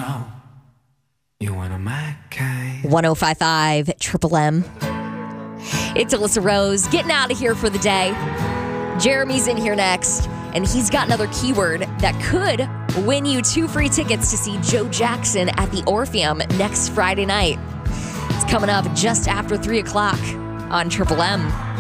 know you one of my kind. 105.5 Triple M. It's Alyssa Rose getting out of here for the day. Jeremy's in here next, and he's got another keyword that could win you 2 free tickets to see Joe Jackson at the Orpheum next Friday night. It's coming up just after 3 o'clock on Triple M.